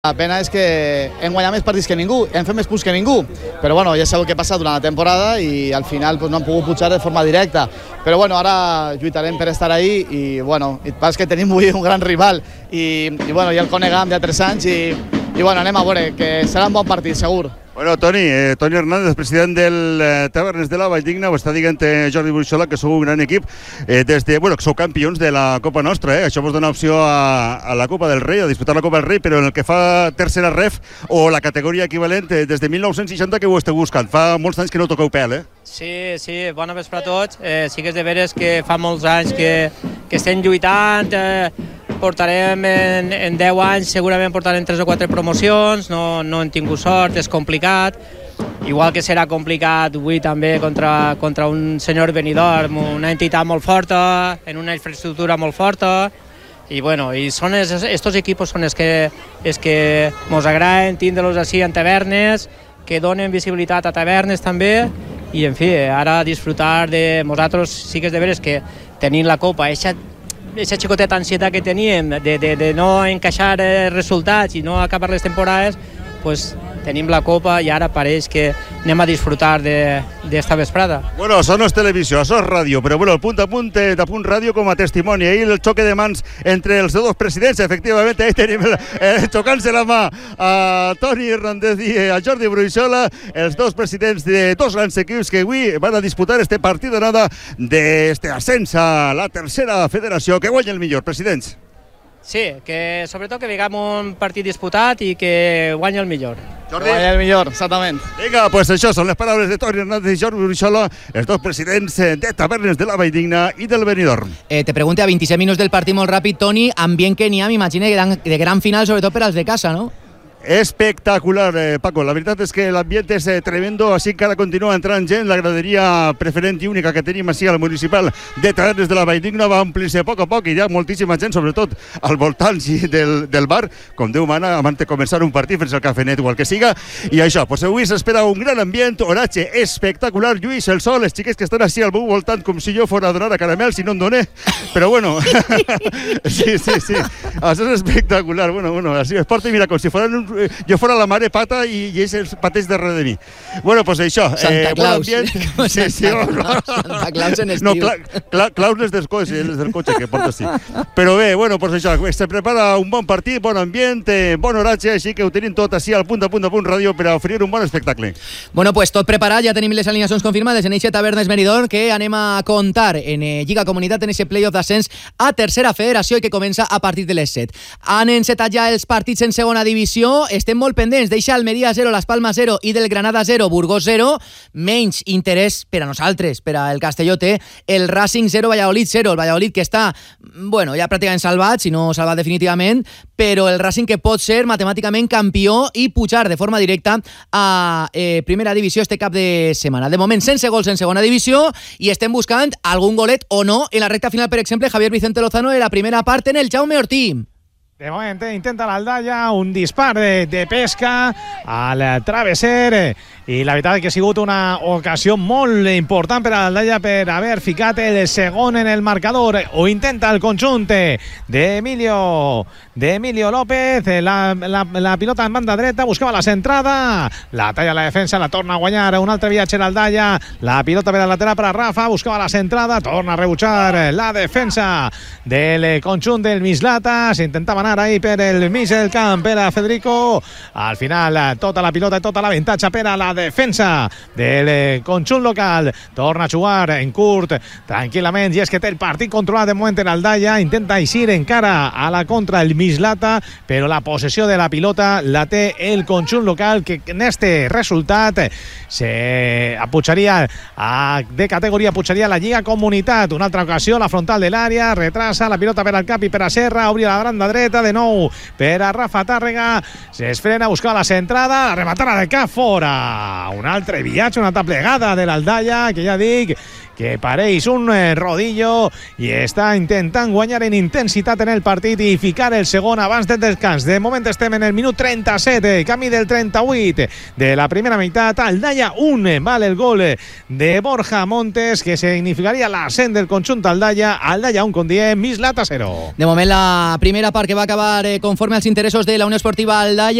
La pena és que hem guanyat més partits que ningú, hem fet més punts que ningú, però bueno, ja sabeu què passa durant la temporada i al final pues, no hem pogut pujar de forma directa. Però bueno, ara lluitarem per estar ahí i bueno, el pas que tenim avui un gran rival i bueno, ja el conegam de 3 anys i bueno, anem a veure, que serà un bon partit, segur. Bueno, Toni Hernández, president del Tavernes de la Valldigna, ho està dient Jordi Bruixola, que sou un gran equip, bueno, que sou campions de la Copa Nostra, això vos dona opció a la Copa del Rei, a disputar la Copa del Rei, però en el que fa tercera ref o la categoria equivalent, des de 1960 que ho esteu buscant, fa molts anys que no toqueu pèl, eh? Sí, bona vespre a tots. Sí que és de veres que fa molts anys que estem lluitant, portarem en 10 anys, segurament portarem 3 o 4 promocions, no hem tingut sort, és complicat, igual que serà complicat avui també contra un senyor Benidorm, una entitat molt forta, en una infraestructura molt forta, i bueno, i són estos equipos són els que mos agraden tindre-los així en tavernes, que donen visibilitat a tavernes també, i en fi, ara disfrutar de nosaltres, sí que és de veres que tenim la Copa, aquesta xicoteta ansietat que teníem de no encaixar resultats i no acabar les temporades, pues tenim la Copa i ara pareix que anem a disfrutar d'esta vesprada. Bueno, això no és televisió, això és ràdio, però bueno, el punt a punt de Punt Ràdio com a testimoni. Ahir el xoque de mans entre els dos presidents, efectivament, ahí tenim xocant-se la mà a Toni Hernández i a Jordi Bruixola, els dos presidents de dos grans equips que avui van a disputar este partit d'anada d'este ascens a la tercera federació. Que guanya el millor, presidents. Sí, que sobretot que vegam un partit disputat i que guanya el millor. Jordi? Que guanya el millor, exactament. Vinga, pues això són les paraules de Toni Hernández i Jordi Bruixola, els dos presidents de Tavernes de la Valldigna i del Benidorm. Te pregunte a 27 minuts del partit molt ràpid, Toni, ambient que n'hi ha, m'imagino, de gran final, sobretot per als de casa, no? Espectacular, Paco. La veritat és que l'ambient és tremendo, així que ara continua entrant gent. La graderia preferent i única que tenim així al municipal de Tavernes de la Valldigna va omplir-se a poc i hi ha moltíssima gent, sobretot al voltant del bar, com Déu mana, abans de començar un partit, fins al cafenet o el que siga. I això, pues avui s'espera un gran ambient, oratge espectacular, lluís el sol, els xiquets que estan així al meu voltant com si jo fos a donar a caramel, si no en doné, però bueno, sí, això és espectacular, bueno, així es porta, mira, com si foren jo fora la mare pata i ells els pateix darrere de mi. Bueno, pues això. Santa Claus. Santa Claus en estiu. No, Claus és del cotxe que porta sí. Però bé, bueno, pues això, se prepara un bon partit, bon ambient, bon horatge, així que ho tenim tot així al punt ràdio per a oferir un bon espectacle. Bueno, pues tot preparat, ja tenim les alineacions confirmades en eixe Tavernes Benidorm, que anem a contar en Lliga Comunitat, en eixe playoff d'ascens a tercera federació i que comença a partir de les 7. Han encetat ja els partits en segona divisió, estem molt pendents d'eixa Almeria 0, Las Palmas 0 i del Granada 0, Burgos 0. Menys interès per a nosaltres, per al Castelló té el Racing 0, Valladolid 0. El Valladolid que està, bueno, ja pràcticament salvat, si no salvat definitivament, però el Racing que pot ser matemàticament campió i pujar de forma directa a primera divisió este cap de setmana. De moment, sense gols en segona divisió i estem buscant algun golet o no en la recta final, per exemple, Javier Vicente Lozano de la primera part en el Jaume Ortí. De moment intenta l'Aldalla un dispar de pesca al travesser i la veritat que ha sigut una ocasió molt important per a l'Aldalla per haver ficat el segon en el marcador. Ho intenta el conjunt d'Emilio López, la pilota en banda dreta, buscava la centrada, la talla la defensa, la torna a guanyar un altre viatge l'Aldalla, la pilota per al lateral per a Rafa, buscava la centrada, torna a rebutjar la defensa del conjunt del Mislata, s'intentava anar ahí per el mig del camp per a Federico. Al final tota la pilota i tota l'avantatge per a la defensa del conjunt local. Torna a jugar en curt tranquil·lament i és que té el partit controlat de moment en l'Aldalla, intenta eixir encara a la contra el Mislata, però la possessió de la pilota la té el conjunt local que en este resultat se apujaria de categoria, pujaria la Lliga Comunitat. Una altra ocasió, la frontal de l'àrea, retrasa la pilota per al cap i per a Serra, obri la banda dreta de nou per a Rafa Tàrrega, s'esfrena a buscar la centrada, la rematada de cap fora. Un altre viatge, una altra plegada de l'Aldalla, que ja dic que pareix un rodillo i està intentant guanyar en intensitat en el partit i ficar el segon abans del descans. De moment estem en el minut 37, camí del 38 de la primera meitat. Aldaya 1, vale el gol de Borja Montes, que significaria l'ascent del conjunt Aldaya. Aldaya 1, com diem, Mislata 0. De moment la primera part que va acabar conforme als interessos de la Unió Esportiva Aldaya.